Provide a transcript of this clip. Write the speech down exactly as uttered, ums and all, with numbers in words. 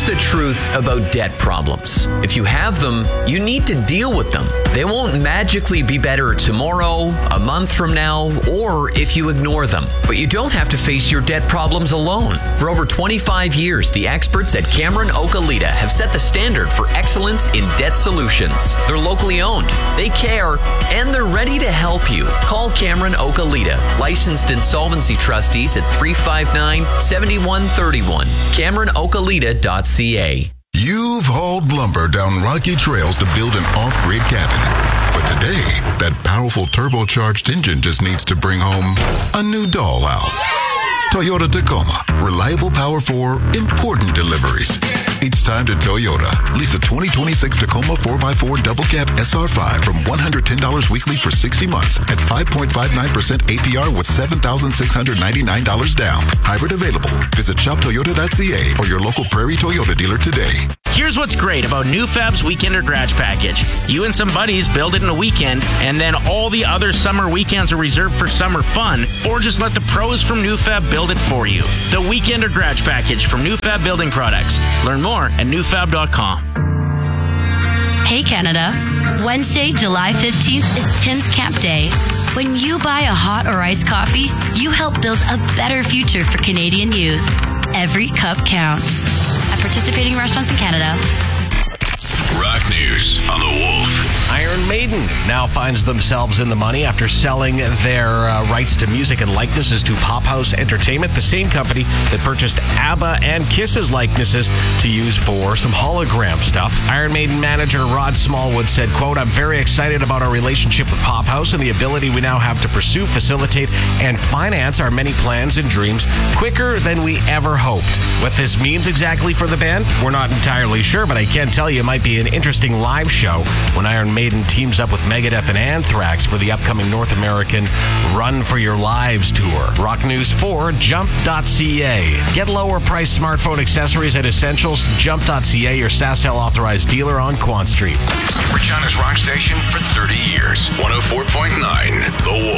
the truth about debt problems. If you have them, you need to deal with them. They won't magically be better tomorrow, a month from now, or if you ignore them. But you don't have to face your debt problems alone. For over twenty-five years, the experts at Cameron Okalita have set the standard for excellence in debt solutions. They're locally owned, they care, and they're ready to help you. Call Cameron Okalita, licensed insolvency trustees at three five nine, seven one three one, cameron okalita dot c a. You've hauled lumber down rocky trails to build an off-grid cabin. But today, that powerful turbocharged engine just needs to bring home a new dollhouse. Toyota Tacoma. Reliable power for important deliveries. It's time to Toyota. Lease a twenty twenty-six Tacoma four by four double cab S R five from one hundred ten dollars weekly for sixty months at five point five nine percent A P R with seven thousand six hundred ninety-nine dollars down. Hybrid available. Visit shop toyota dot c a or your local Prairie Toyota dealer today. Here's what's great about New Fab's Weekender Garage Package. You and some buddies build it in a weekend, and then all the other summer weekends are reserved for summer fun, or just let the pros from New Fab build it for you. The Weekender Garage Package from New Fab Building Products. Learn more at new fab dot com. Hey Canada, Wednesday, July fifteenth is Tim's Camp Day. When you buy a hot or iced coffee, you help build a better future for Canadian youth. Every cup counts. At participating restaurants in Canada. Rock News on the Wolf. Iron Maiden now finds themselves in the money after selling their uh, rights to music and likenesses to Pop House Entertainment, the same company that purchased ABBA and Kiss's likenesses to use for some hologram stuff. Iron Maiden manager Rod Smallwood said, quote, "I'm very excited about our relationship with Pop House and the ability we now have to pursue, facilitate, and finance our many plans and dreams quicker than we ever hoped. What this means exactly for the band, we're not entirely sure, but I can tell you it might be an interesting live show when Iron Maiden teams up with Megadeth and Anthrax for the upcoming North American Run for Your Lives tour." Rock News for jump dot c a. Get lower price smartphone accessories at Essentials. jump dot c a, your SaskTel authorized dealer on Quan Street. Regina's rock station for thirty years. one oh four point nine The Wolf.